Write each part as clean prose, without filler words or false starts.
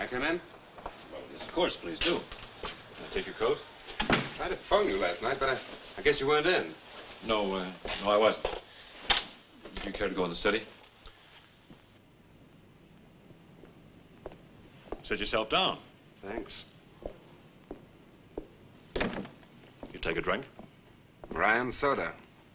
I come in? Well, yes, of course, please do. Can I take your coat? I tried to phone you last night, but I guess you weren't in. No, I wasn't. Do you care to go in the study? Sit yourself down. Thanks. You take a drink? Ryan soda.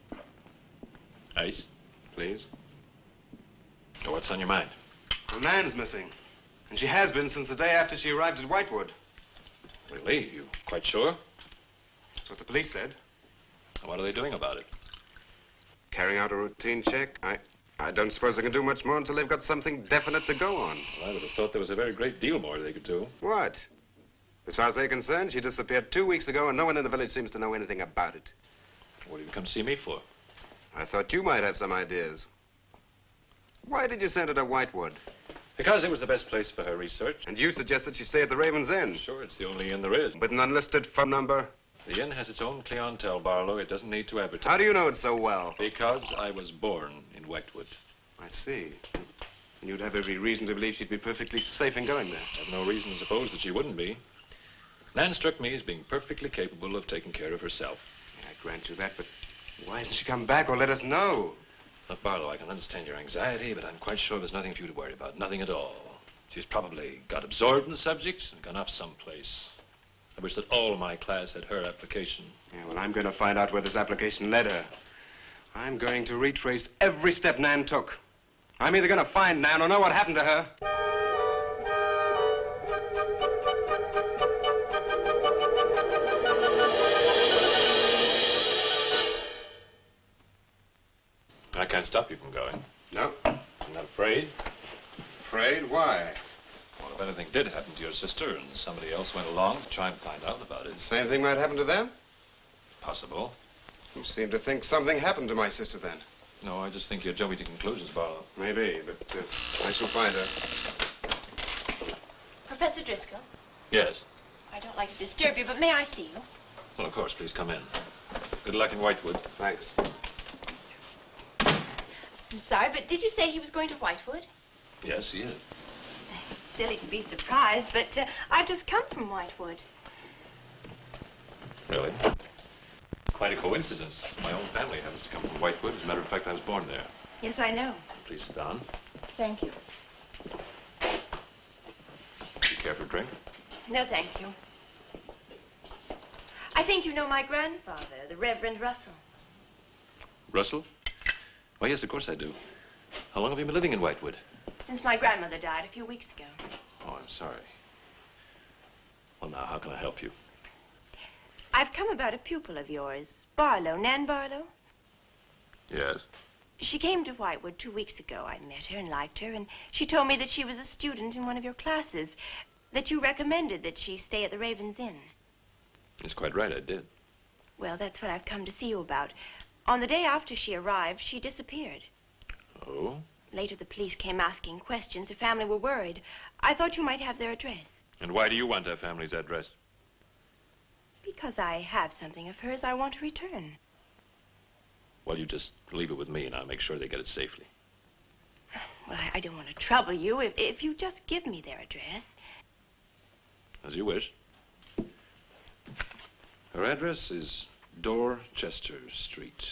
Ice, please. So what's on your mind? Well, Nan's missing. And she has been since the day after she arrived at Whitewood. Really? You quite sure? That's what the police said. What are they doing about it? Carrying out a routine check. I don't suppose they can do much more until they've got something definite to go on. Well, I would have thought there was a very great deal more they could do. What? As far as they're concerned, she disappeared 2 weeks ago, and no one in the village seems to know anything about it. What have you come to see me for? I thought you might have some ideas. Why did you send her to Whitewood? Because it was the best place for her research. And you suggested she stay at the Raven's Inn. Sure, it's the only inn there is. With an unlisted phone number? The inn has its own clientele, Barlow. It doesn't need to advertise. How do you know it so well? Because I was born in Whitewood. I see. And you'd have every reason to believe she'd be perfectly safe in going there. I have no reason to suppose that she wouldn't be. Nan struck me as being perfectly capable of taking care of herself. Yeah, I grant you that, but why hasn't she come back or let us know? Look, Barlow, I can understand your anxiety, but I'm quite sure there's nothing for you to worry about. Nothing at all. She's probably got absorbed in the subject and gone off someplace. I wish that all my class had her application. Yeah, well, I'm going to find out where this application led her. I'm going to retrace every step Nan took. I'm either going to find Nan or know what happened to her. I can't stop you from going. No. I'm not afraid. Afraid? Why? Well, if anything did happen to your sister and somebody else went along to try and find out about it. Same thing might happen to them? Possible. You seem to think something happened to my sister then. No, I just think you're jumping to conclusions, Barlow. Maybe, but I shall find her. Professor Driscoll? Yes. I don't like to disturb you, but may I see you? Well, of course, please come in. Good luck in Whitewood. Thanks. I'm sorry, but did you say he was going to Whitewood? Yes, he is. It's silly to be surprised, but I've just come from Whitewood. Really? Quite a coincidence. My own family happens to come from Whitewood. As a matter of fact, I was born there. Yes, I know. Please sit down. Thank you. You care for a drink? No, thank you. I think you know my grandfather, the Reverend Russell. Russell? Why, yes, of course I do. How long have you been living in Whitewood? Since my grandmother died a few weeks ago. Oh, I'm sorry. Well, now, how can I help you? I've come about a pupil of yours, Barlow, Nan Barlow. Yes? She came to Whitewood 2 weeks ago. I met her and liked her, and she told me that she was a student in one of your classes, that you recommended that she stay at the Raven's Inn. That's quite right, I did. Well, that's what I've come to see you about. On the day after she arrived, she disappeared. Oh? Later, the police came asking questions. Her family were worried. I thought you might have their address. And why do you want our family's address? Because I have something of hers I want to return. Well, you just leave it with me, and I'll make sure they get it safely. Well, I don't want to trouble you. If you just give me their address. As you wish. Her address is Dorchester Street,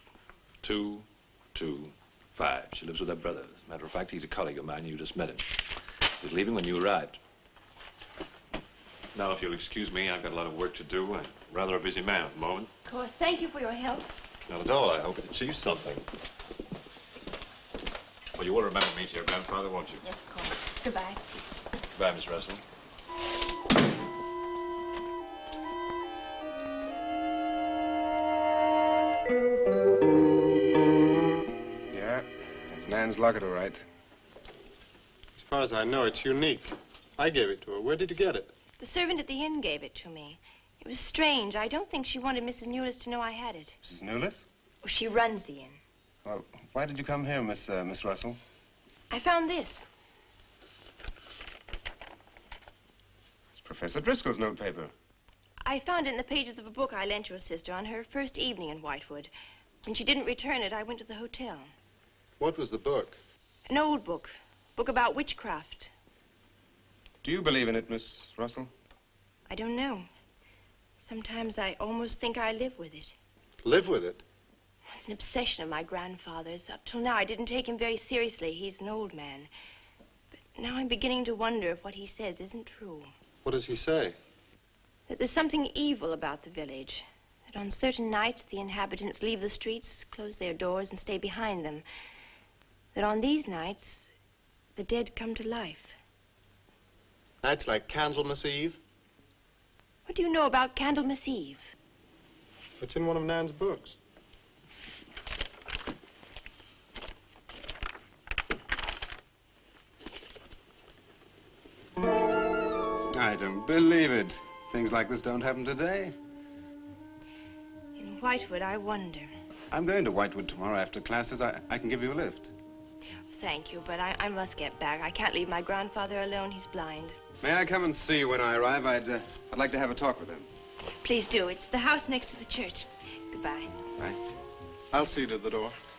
225. She lives with her brother. As a matter of fact, he's a colleague of mine. You just met him. He was leaving when you arrived. Now, if you'll excuse me, I've got a lot of work to do. I'm rather a busy man at the moment. Of course. Thank you for your help. Not at all. I hope it achieves something. Well, you will remember me to your grandfather, won't you? Yes, of course. Goodbye. Goodbye, Miss Russell. Yeah, that's Nan's locket, all right. As far as I know, it's unique. I gave it to her. Where did you get it? The servant at the inn gave it to me. It was strange. I don't think she wanted Mrs. Newless to know I had it. Mrs. Newless? Oh, she runs the inn. Well, why did you come here, Miss Russell? I found this. It's Professor Driscoll's notepaper. I found it in the pages of a book I lent your sister on her first evening in Whitewood. When she didn't return it, I went to the hotel. What was the book? An old book. Book about witchcraft. Do you believe in it, Miss Russell? I don't know. Sometimes I almost think I live with it. Live with it? It's an obsession of my grandfather's. Up till now, I didn't take him very seriously. He's an old man. But now I'm beginning to wonder if what he says isn't true. What does he say? That there's something evil about the village. That on certain nights, the inhabitants leave the streets, close their doors, and stay behind them. That on these nights, the dead come to life. Nights like Candlemas Eve? What do you know about Candlemas Eve? It's in one of Nan's books. I don't believe it. Things like this don't happen today. In Whitewood, I wonder. I'm going to Whitewood tomorrow after classes. I can give you a lift. Thank you, but I must get back. I can't leave my grandfather alone. He's blind. May I come and see you when I arrive? I'd like to have a talk with him. Please do. It's the house next to the church. Goodbye. Bye. I'll see you to the door.